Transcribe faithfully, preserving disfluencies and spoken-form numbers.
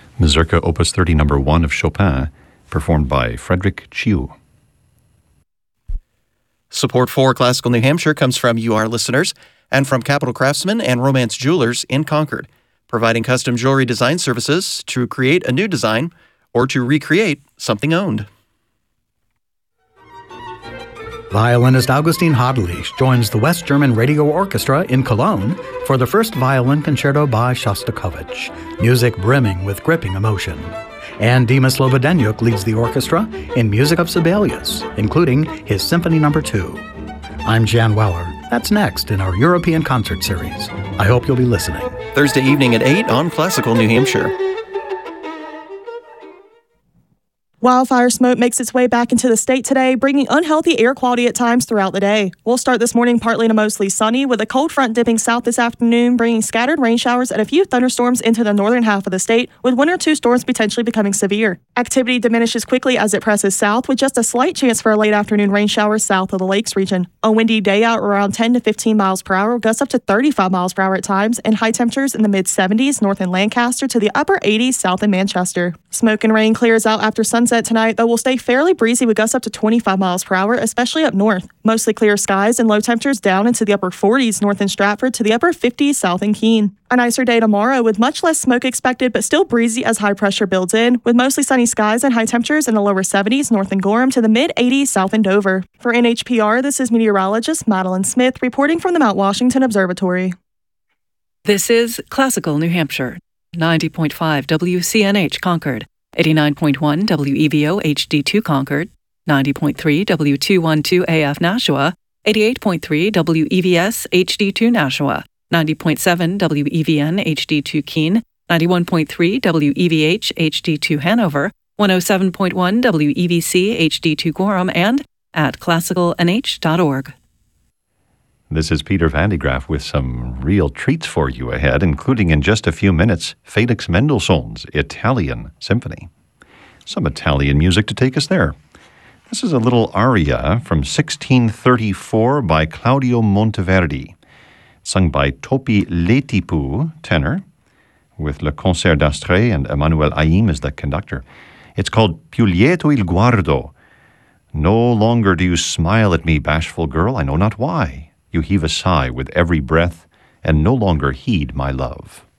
Mazurka Opus thirty, number one of Chopin, performed by Frederick Chiu. Support for Classical New Hampshire comes from you, our listeners, and from Capital Craftsman and Romance Jewelers in Concord, providing custom jewelry design services to create a new design or to recreate something owned. Violinist Augustin Hadlich joins the West German Radio Orchestra in Cologne for the first violin concerto by Shostakovich, music brimming with gripping emotion. And Dimas Lobodenyuk leads the orchestra in music of Sibelius, including his Symphony Number two. I'm Jan Weller. That's next in our European concert series. I hope you'll be listening. Thursday evening at eight on Classical New Hampshire. Wildfire smoke makes its way back into the state today, bringing unhealthy air quality at times throughout the day. We'll start this morning partly to mostly sunny, with a cold front dipping south this afternoon, bringing scattered rain showers and a few thunderstorms into the northern half of the state, with one or two storms potentially becoming severe. Activity diminishes quickly as it presses south, with just a slight chance for a late afternoon rain shower south of the lakes region. A windy day out around ten to fifteen miles per hour, gusts up to thirty-five miles per hour at times, and high temperatures in the mid seventies north in Lancaster to the upper eighties south in Manchester. Smoke and rain clears out after sunset tonight, though we'll stay fairly breezy with gusts up to twenty-five miles per hour, especially up north. Mostly clear skies and low temperatures down into the upper forties north in Stratford to the upper fifties south in Keene. A nicer day tomorrow with much less smoke expected, but still breezy as high pressure builds in, with mostly sunny skies and high temperatures in the lower seventies north in Gorham to the mid eighties south in Dover. For N H P R, this is meteorologist Madeline Smith reporting from the Mount Washington Observatory. This is Classical New Hampshire, ninety point five W C N H Concord, eighty-nine point one W E V O H D two Concord, ninety point three W two twelve A F Nashua, eighty-eight point three W E V S H D two Nashua, ninety point seven W E V N H D two Keene, ninety-one point three W E V H H D two Hanover, one oh seven point one W E V C H D two Gorham, and at classical n h dot org. This is Peter Van de Graaff with some real treats for you ahead, including in just a few minutes, Felix Mendelssohn's Italian Symphony. Some Italian music to take us there. This is a little aria from sixteen thirty-four by Claudio Monteverdi, sung by Topi Letipu, tenor, with Le Concert d'Astrée and Emmanuel Haïm as the conductor. It's called Più lieto il guardo. No longer do you smile at me, bashful girl, I know not why. You heave a sigh with every breath, and no longer heed my love.